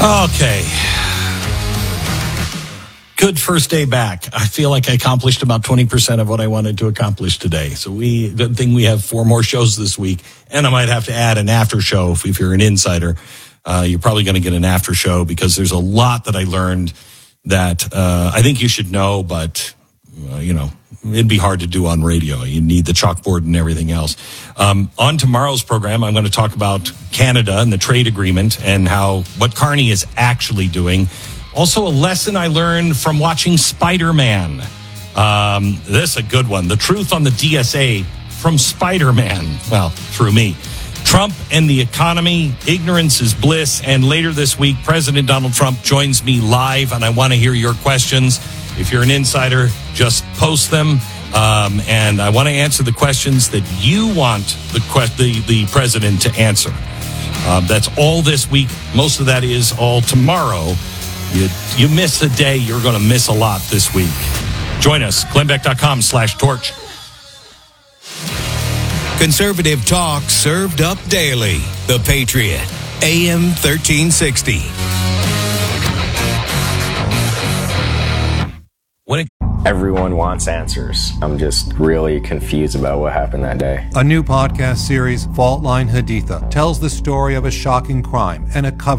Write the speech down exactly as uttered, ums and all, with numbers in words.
Okay. Good first day back. I feel like I accomplished about twenty percent of what I wanted to accomplish today. So we, good thing we have four more shows this week. And I might have to add an after show if, if you're an insider. Uh, you're probably going to get an after show because there's a lot that I learned that uh, I think you should know, but, uh, you know, it'd be hard to do on radio. You need the chalkboard and everything else. Um, on tomorrow's program, I'm going to talk about Canada and the trade agreement and how what Carney is actually doing. Also, a lesson I learned from watching Spider-Man. Um, this is a good one. The truth on the D S A from Spider-Man. Well, through me. Trump and the economy. Ignorance is bliss. And later this week, President Donald Trump joins me live, and I want to hear your questions. If you're an insider, just post them. Um, and I want to answer the questions that you want the, que- the, the president to answer. Uh, that's all this week. Most of that is all tomorrow. You, you miss a day, you're going to miss a lot this week. Join us, glennbeck.com slash torch. Conservative talk served up daily. The Patriot, A M thirteen sixty. When it- Everyone wants answers. I'm just really confused about what happened that day. A new podcast series, Fault Line Haditha, tells the story of a shocking crime and a cover